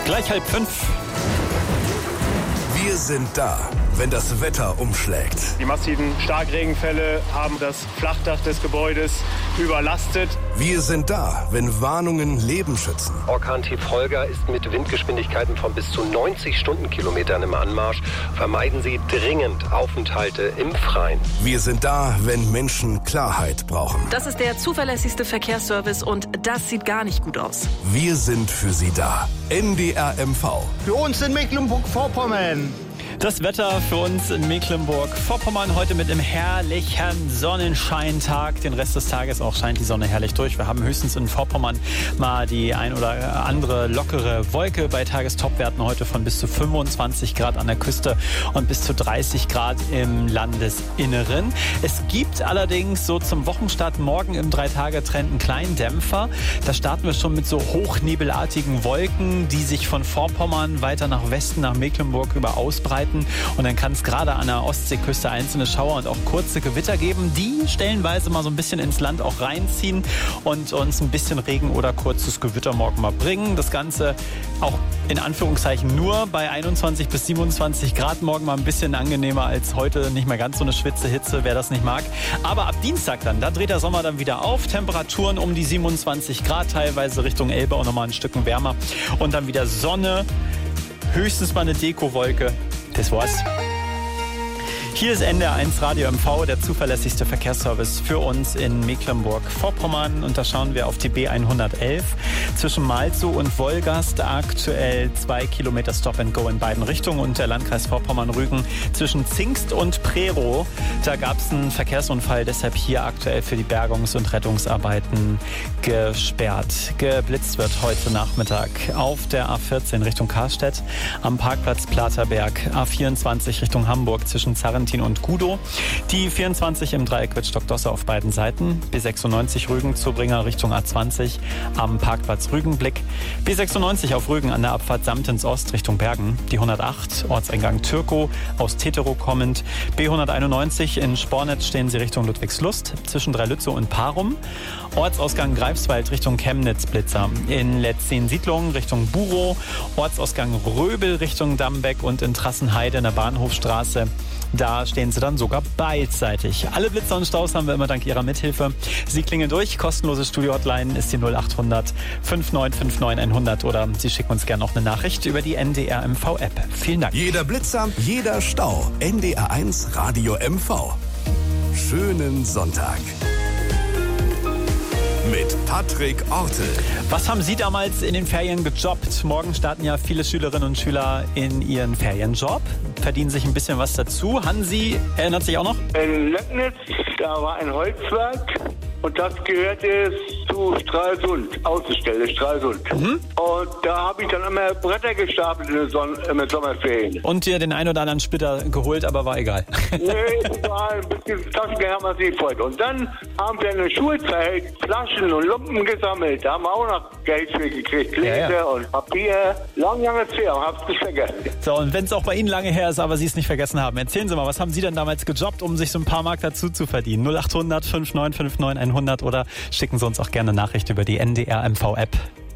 Gleich 4:30. Wir sind da, wenn das Wetter umschlägt. Die massiven Starkregenfälle haben das Flachdach des Gebäudes überlastet. Wir sind da, wenn Warnungen Leben schützen. Orkan-Tief Holger ist mit Windgeschwindigkeiten von bis zu 90 Stundenkilometern im Anmarsch. Vermeiden Sie dringend Aufenthalte im Freien. Wir sind da, wenn Menschen Klarheit brauchen. Das ist der zuverlässigste Verkehrsservice und das sieht gar nicht gut aus. Wir sind für Sie da. NDR MV. Für uns in Mecklenburg-Vorpommern. Das Wetter für uns in Mecklenburg-Vorpommern heute mit einem herrlichen Sonnenscheintag. Den Rest des Tages auch scheint die Sonne herrlich durch. Wir haben höchstens in Vorpommern mal die ein oder andere lockere Wolke bei Tagestopwerten heute von bis zu 25 Grad an der Küste und bis zu 30 Grad im Landesinneren. Es gibt allerdings so zum Wochenstart morgen im 3-Tage-Trend einen kleinen Dämpfer. Da starten wir schon mit so hochnebelartigen Wolken, die sich von Vorpommern weiter nach Westen, nach Mecklenburg über ausbreiten. Und dann kann es gerade an der Ostseeküste einzelne Schauer und auch kurze Gewitter geben, die stellenweise mal so ein bisschen ins Land auch reinziehen und uns ein bisschen Regen oder kurzes Gewitter morgen mal bringen. Das Ganze auch in Anführungszeichen nur bei 21 bis 27 Grad. Morgen mal ein bisschen angenehmer als heute. Nicht mehr ganz so eine Schwitzehitze, wer das nicht mag. Aber ab Dienstag dann, da dreht der Sommer dann wieder auf. Temperaturen um die 27 Grad, teilweise Richtung Elbe auch nochmal ein Stückchen wärmer. Und dann wieder Sonne, höchstens mal eine Dekowolke. Das war's. Hier ist NDR 1 Radio MV, der zuverlässigste Verkehrsservice für uns in Mecklenburg-Vorpommern. Und da schauen wir auf die B111 zwischen Malzow und Wolgast. Aktuell 2 Kilometer Stop and Go in beiden Richtungen. Und der Landkreis Vorpommern-Rügen zwischen Zingst und Prerow. Da gab es einen Verkehrsunfall, deshalb hier aktuell für die Bergungs- und Rettungsarbeiten gesperrt. Geblitzt wird heute Nachmittag auf der A14 Richtung Karstedt, am Parkplatz Platerberg, A24 Richtung Hamburg zwischen Zarrentin und Gudow. Die 24 im Dreieck wird Stockdosse auf beiden Seiten. B96 Rügen Zubringer Richtung A20 am Parkplatz Rügenblick. B96 auf Rügen an der Abfahrt Samtens Ost Richtung Bergen. Die 108 Ortseingang Türkow aus Teterow kommend. B191 in Spornitz stehen Sie Richtung Ludwigslust zwischen Dreilützow und Parum. Ortsausgang Greifswald Richtung Chemnitz Blitzer. In Letzten-Siedlungen Richtung Burow. Ortsausgang Röbel Richtung Dambeck und in Trassenheide in der Bahnhofstraße. Da stehen Sie dann sogar beidseitig. Alle Blitzer und Staus haben wir immer dank Ihrer Mithilfe. Sie klingeln durch. Kostenlose Studio-Hotline ist die 0800 5959 100 oder Sie schicken uns gerne noch eine Nachricht über die NDR MV-App. Vielen Dank. Jeder Blitzer, jeder Stau. NDR 1 Radio MV. Schönen Sonntag. Mit Patrick Ortel. Was haben Sie damals in den Ferien gejobbt? Morgen starten ja viele Schülerinnen und Schüler in ihren Ferienjob, verdienen sich ein bisschen was dazu. Hansi erinnert sich auch noch? In Löcknitz, da war ein Holzwerk und das gehörte zu Stralsund, Außenstelle Stralsund. Und da habe ich dann immer Bretter gestapelt in den Sommerferien. Und dir den einen oder anderen Splitter geholt, aber war egal. Nee, egal, ein bisschen Taschengeld haben wir sich gefreut. Und dann haben wir in der Schulzeit Flaschen und Lumpen gesammelt. Da haben wir auch noch Geld für gekriegt. Gläser und Papier. Lange her, hab's nicht vergessen. So, und wenn es auch bei Ihnen lange her ist, aber Sie es nicht vergessen haben, erzählen Sie mal, was haben Sie denn damals gejobbt, um sich so ein paar Mark dazu zu verdienen? 0800 5959 100 oder schicken Sie uns auch gerne eine Nachricht über die NDR MV-App.